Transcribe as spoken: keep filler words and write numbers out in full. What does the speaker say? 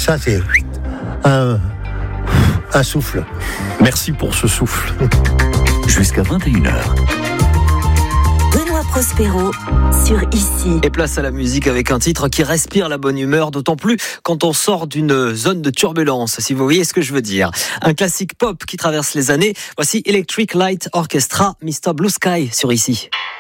ça, c'est un, un souffle. Merci pour ce souffle. Jusqu'à vingt et une heures. Benoît Prospero sur Ici. Et place à la musique avec un titre qui respire la bonne humeur, d'autant plus quand on sort d'une zone de turbulence, si vous voyez ce que je veux dire. Un classique pop qui traverse les années. Voici Electric Light Orchestra, mister Blue Sky sur Ici.